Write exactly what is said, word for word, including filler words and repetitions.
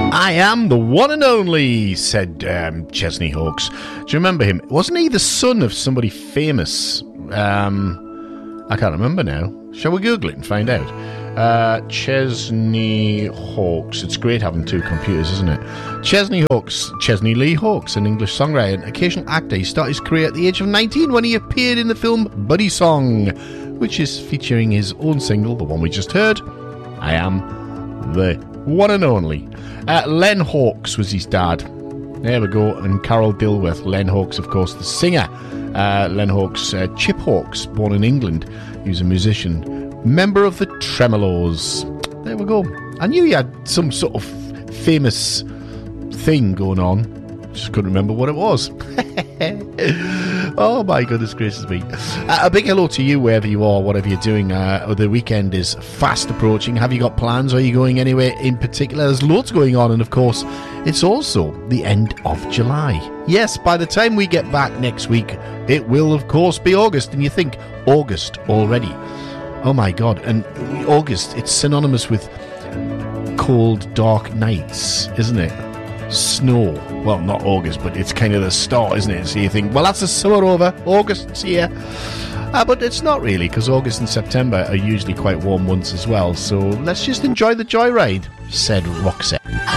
I am the one and only, said um, Chesney Hawkes. Do you remember him? Wasn't he the son of somebody famous? Um, I can't remember now. Shall we Google it and find out? Uh, Chesney Hawkes. It's great having two computers, isn't it? Chesney Hawkes, Chesney Lee Hawkes, an English songwriter and occasional actor. He started his career at the age of nineteen when he appeared in the film Buddy Song, which is featuring his own single, the one we just heard, I Am the One and Only. Uh, Len Hawkes was his dad. There we go. And Carol Dilworth. Len Hawkes, of course, the singer. Uh, Len Hawkes, uh, Chip Hawkes, born in England. He was a musician, member of the Tremolos. There we go. I knew he had some sort of famous thing going on. Just couldn't remember what it was. Oh my goodness gracious me. Uh, a big hello to you wherever you are, whatever you're doing. Uh, the weekend is fast approaching. Have you got plans? Are you going anywhere in particular? There's loads going on, and of course it's also the end of July. Yes, by the time we get back next week it will of course be August, and you think August already, oh my god. And August, it's synonymous with cold dark nights, isn't it? Snow. Well, not August, but it's kind of the start, isn't it? So you think, well, that's the summer over, August's here. Uh, but it's not really, because August and September are usually quite warm months as well. So let's just enjoy the joyride, said Roxette.